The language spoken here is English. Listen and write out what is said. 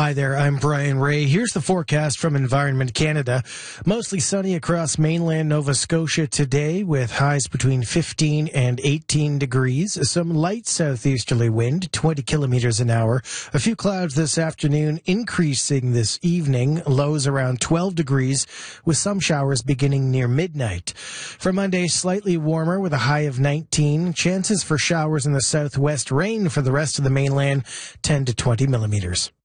Hi there, I'm Brian Ray. Here's the forecast from Environment Canada. Mostly sunny across mainland Nova Scotia today with highs between 15 and 18 degrees. Some light southeasterly wind, 20 kilometers an hour. A few clouds this afternoon, increasing this evening. Lows around 12 degrees with some showers beginning near midnight. For Monday, slightly warmer with a high of 19. Chances for showers in the southwest, rain for the rest of the mainland, 10 to 20 millimeters.